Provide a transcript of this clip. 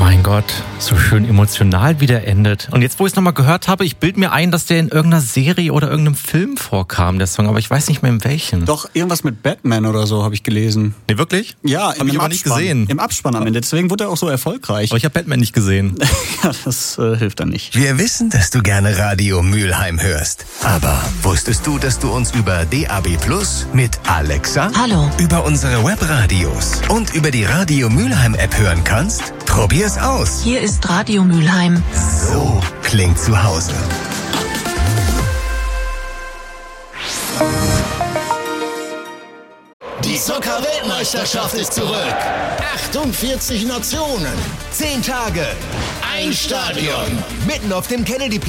Mein Gott, so schön emotional wie der endet. Und jetzt, wo ich es nochmal gehört habe, ich bilde mir ein, dass der in irgendeiner Serie oder irgendeinem Film vorkam, der Song, aber ich weiß nicht mehr in welchem. Doch, irgendwas mit Batman oder so habe ich gelesen. Nee, wirklich? Ja, hab ich aber nicht gesehen. Im Abspann am Ende, deswegen wurde er auch so erfolgreich. Aber ich habe Batman nicht gesehen. Ja, das hilft dann nicht. Wir wissen, dass du gerne Radio Mülheim hörst. Aber wusstest du, dass du uns über DAB+ mit Alexa, Hallo, über unsere Webradios und über die Radio Mülheim App hören kannst? Probier's aus. hier ist Radio Mülheim. So klingt zu Hause. Die Soccer-Weltmeisterschaft ist zurück. 48 Nationen. 10 Tage. Ein Stadion. Mitten auf dem Kennedy